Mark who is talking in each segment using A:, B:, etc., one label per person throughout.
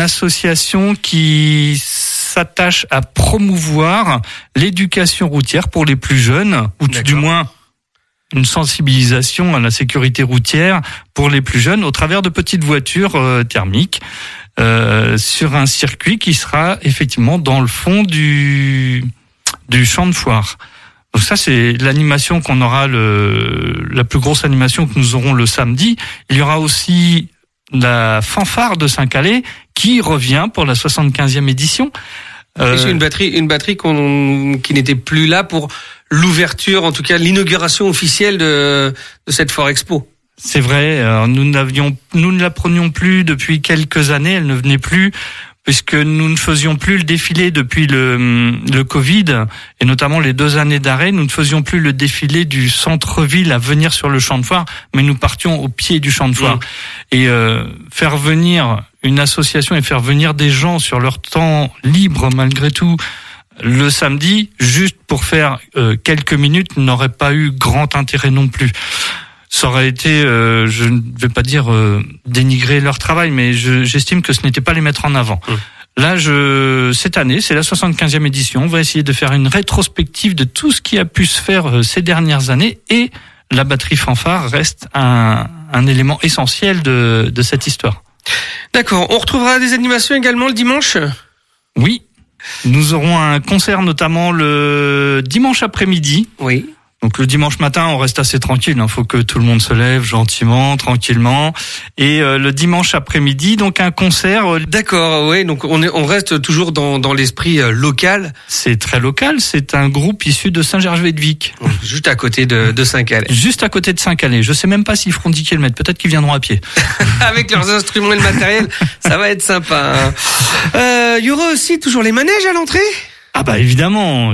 A: association qui s'attache à promouvoir l'éducation routière pour les plus jeunes, ou du moins une sensibilisation à la sécurité routière pour les plus jeunes au travers de petites voitures thermiques sur un circuit qui sera effectivement dans le fond du champ de foire. Donc ça, c'est l'animation qu'on aura, la plus grosse animation que nous aurons le samedi. Il y aura aussi la fanfare de Saint-Calais qui revient pour la 75e édition.
B: C'est une batterie qui n'était plus là pour l'ouverture, en tout cas l'inauguration officielle de cette Foire Expo.
A: C'est vrai, nous ne la prenions plus depuis quelques années, elle ne venait plus puisque nous ne faisions plus le défilé depuis le Covid et notamment les 2 années d'arrêt, nous ne faisions plus le défilé du centre-ville à venir sur le champ de foire, mais nous partions au pied du champ de foire. Et faire venir une association et faire venir des gens sur leur temps libre malgré tout le samedi, juste pour faire quelques minutes, n'aurait pas eu grand intérêt non plus. Ça aurait été, je ne vais pas dire dénigrer leur travail, mais j'estime que ce n'était pas les mettre en avant. Là, cette année, c'est la 75e édition. On va essayer de faire une rétrospective de tout ce qui a pu se faire ces dernières années, et la batterie fanfare reste un élément essentiel de cette histoire.
B: D'accord. On retrouvera des animations également le dimanche ?
A: Oui. Nous aurons un concert notamment le dimanche après-midi.
B: Oui.
A: Donc le dimanche matin, on reste assez tranquille. Il faut que tout le monde se lève gentiment, tranquillement. Et le dimanche après-midi, donc un concert.
B: D'accord, oui. Donc on reste toujours dans l'esprit local.
A: C'est très local. C'est un groupe issu de Saint-Gervais-de-Vic.
B: Juste à côté de Saint-Calais.
A: Juste à côté de Saint-Calais. Je sais même pas s'ils feront 10 km. Peut-être qu'ils viendront à pied.
B: Avec leurs instruments et le matériel, ça va être sympa. Il y aura aussi toujours les manèges à l'entrée ?
A: Ah bah évidemment.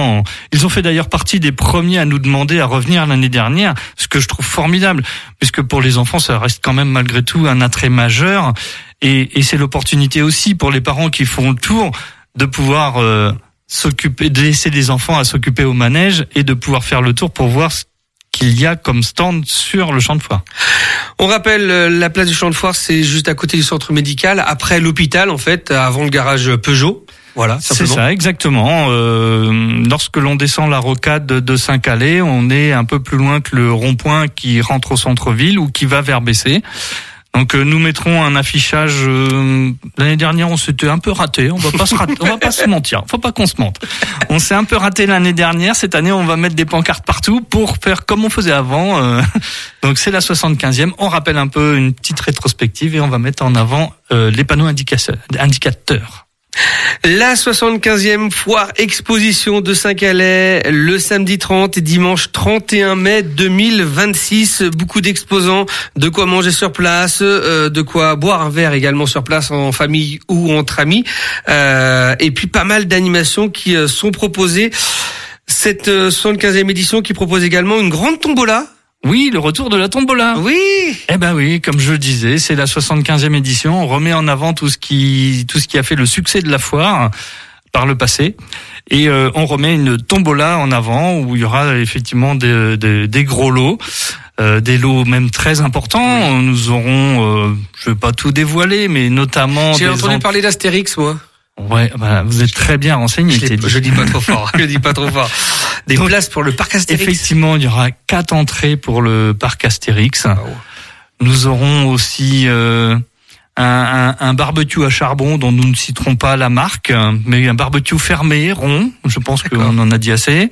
A: Ils ont fait d'ailleurs partie des premiers à nous demander à revenir l'année dernière, ce que je trouve formidable, puisque pour les enfants, ça reste quand même malgré tout un attrait majeur, et c'est l'opportunité aussi pour les parents qui font le tour de pouvoir s'occuper, de laisser les enfants à s'occuper au manège et de pouvoir faire le tour pour voir ce qu'il y a comme stand sur le champ de foire.
B: On rappelle, la place du champ de foire, c'est juste à côté du centre médical, après l'hôpital en fait, avant le garage Peugeot. Voilà,
A: c'est ça, exactement. Lorsque l'on descend la rocade de Saint-Calais, on est un peu plus loin que le rond-point qui rentre au centre-ville ou qui va vers Bessé. Donc nous mettrons un affichage. L'année dernière, on s'était un peu raté. On va pas se mentir. Faut pas qu'on se mente. On s'est un peu raté l'année dernière. Cette année, on va mettre des pancartes partout pour faire comme on faisait avant. Donc c'est la 75e. On rappelle un peu une petite rétrospective et on va mettre en avant les panneaux indicateurs.
B: La 75e foire exposition de Saint-Calais, le samedi 30 et dimanche 31 mai 2026. Beaucoup d'exposants, de quoi manger sur place, de quoi boire un verre également sur place en famille ou entre amis. Et puis pas mal d'animations qui sont proposées. Cette 75e édition qui propose également une grande tombola.
A: Oui, le retour de la tombola.
B: Oui.
A: Eh ben oui, comme je le disais, c'est la 75e édition. On remet en avant tout ce qui a fait le succès de la foire par le passé. Et on remet une tombola en avant où il y aura effectivement des gros lots. Des lots même très importants. Oui. Nous aurons, je vais pas tout dévoiler, mais notamment...
B: J'ai entendu parler d'Astérix, moi.
A: Ouais, bah, vous êtes très bien renseigné.
B: Je dis pas trop fort. Des places pour le parc Astérix.
A: Effectivement, il y aura 4 entrées pour le parc Astérix. Oh. Nous aurons aussi un barbecue à charbon dont nous ne citerons pas la marque, mais un barbecue fermé, rond. Je pense qu'on en a dit assez.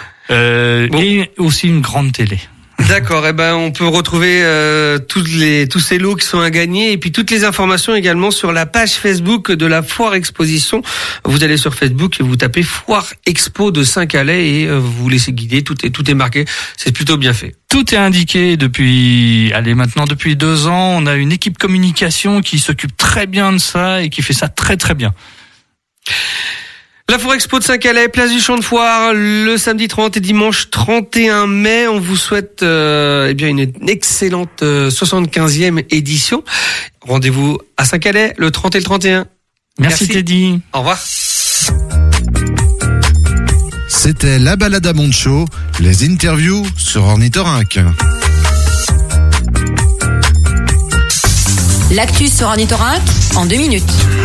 A: Et aussi une grande télé.
B: D'accord, on peut retrouver tous ces lots qui sont à gagner et puis toutes les informations également sur la page Facebook de la Foire Exposition. Vous allez sur Facebook et vous tapez Foire Expo de Saint-Calais et vous vous laissez guider, tout est marqué, c'est plutôt bien fait.
A: Tout est indiqué depuis 2 ans, on a une équipe communication qui s'occupe très bien de ça et qui fait ça très très bien.
B: La Foire Expo de Saint-Calais, place du Champ de Foire, le samedi 30 et dimanche 31 mai. On vous souhaite une excellente 75e édition. Rendez-vous à Saint-Calais le 30 et le 31.
A: Merci Teddy.
B: Au revoir.
C: C'était la balade à Montshow, les interviews sur Ornithorynque.
D: L'actu sur Ornithorynque en 2 minutes.